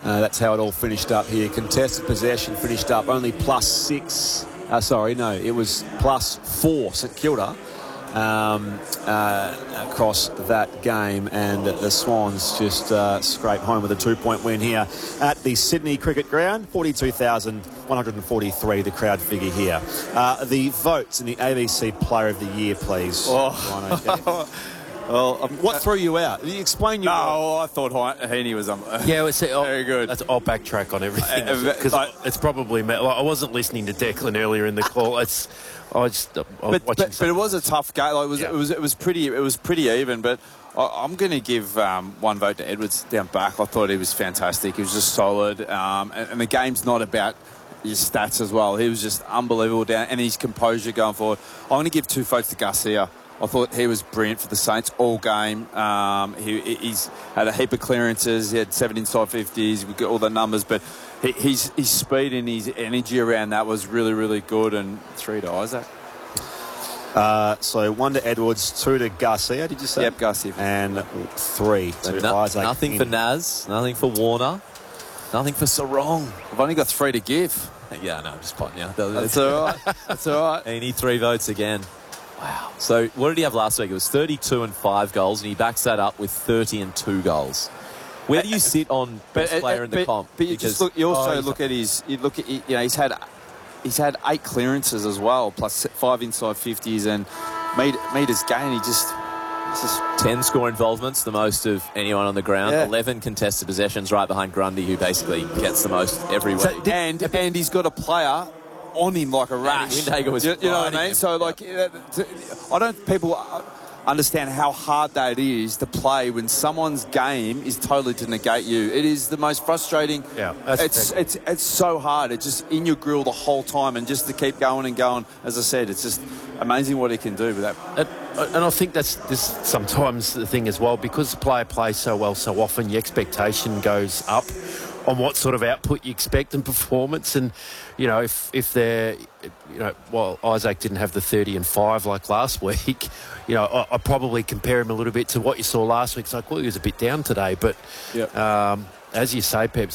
That's how it all finished up here. Contested possession finished up only +6. It was +4 St Kilda across that game, and the Swans just scrape home with a 2-point win here at the Sydney Cricket Ground. 42,143, the crowd figure here. The votes in the ABC Player of the Year, please. Well, what threw you out? Explain your... No, I thought Heaney was very good. I'll backtrack on everything because it's probably... I wasn't listening to Declan earlier in the call. But it was a tough game. It was pretty even. But I'm going to give one vote to Edwards down back. I thought he was fantastic. He was just solid, and the game's not about his stats as well. He was just unbelievable down, and his composure going forward. I'm going to give 2 votes to Garcia. I thought he was brilliant for the Saints all game. He's had a heap of clearances. He had 7 inside 50s. We got all the numbers, but his speed and his energy around that was really, really good. And 3 to Isaac. So 1 to Edwards, 2 to Garcia, did you say? Yep, Garcia. And 3 to Isaac. Nothing for Naz, nothing for Warner, nothing for Sarong. I've only got 3 to give. Yeah, no, I'm just potting you. That's all right. That's all right. And he need 3 votes again. Wow. So what did he have last week? It was 32 and 5 goals, and he backs that up with 30 and 2 goals. Where do you sit on best player in the comp? But you just look. You also look at his. You look at. He's had 8 clearances as well, plus 5 inside 50s, and made his game. It's just 10 score involvements, the most of anyone on the ground. Yeah. 11 contested possessions, right behind Grundy, who basically gets the most every week. And he's got a player on him like a rash. Windhager was you know what I mean? So, I don't people understand how hard that is to play when someone's game is totally to negate you. It is the most frustrating. Yeah, it's so hard. It's just in your grill the whole time, and just to keep going and going. As I said, it's just amazing what he can do with that. And I think that's sometimes the thing as well, because the player plays so well so often, your expectation goes up on what sort of output you expect and performance. And, if they're, while Isaac didn't have the 30 and 5 like last week, I probably compare him a little bit to what you saw last week. It's like, well, he was a bit down today. But as you say, Peps,